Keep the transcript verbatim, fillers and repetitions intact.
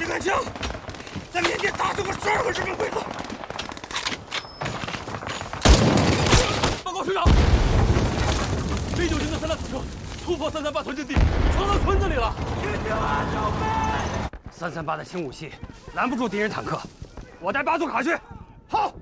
杆枪，在缅甸打死过十二个日本鬼子。报告师长，飞九军的三辆坦克突破三三八屯阵地，闯到村子里了。听听啊，小飞！三三八的轻武器拦不住敌人坦克，我带八座卡去。好。